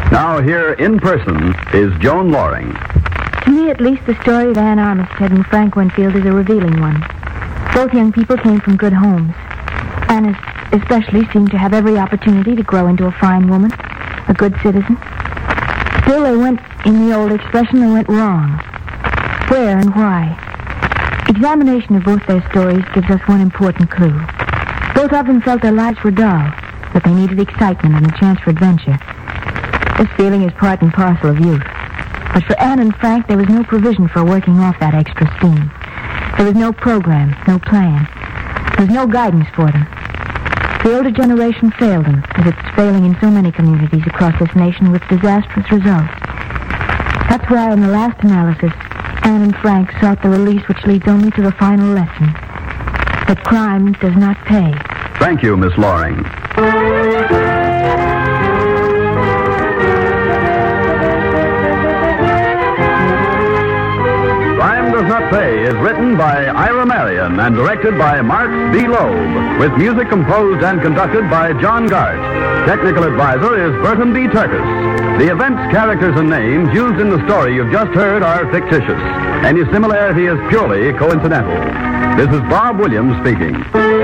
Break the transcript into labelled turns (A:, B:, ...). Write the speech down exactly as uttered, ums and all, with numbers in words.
A: Now here in person is Joan Loring.
B: To me, at least, the story of Anne Armistead and Frank Winfield is a revealing one. Both young people came from good homes. Anne especially seemed to have every opportunity to grow into a fine woman, a good citizen. Still, they went, in the old expression, they went wrong. Where and why? Examination of both their stories gives us one important clue. Both of them felt their lives were dull, that they needed excitement and a chance for adventure. This feeling is part and parcel of youth. But for Anne and Frank, there was no provision for working off that extra steam. There was no program, no plan. There was no guidance for them. The older generation failed them, as it's failing in so many communities across this nation with disastrous results. That's why, in the last analysis, Anne and Frank sought the release which leads only to the final lesson, that crime does not pay.
A: Thank you, Miss Loring. Crime Does Not Pay is written by Ira Marion and directed by Mark B. Loeb, with music composed and conducted by John Gart. Technical advisor is Burton B. Turkis. The events, characters, and names used in the story you've just heard are fictitious. Any similarity is purely coincidental. This is Bob Williams speaking.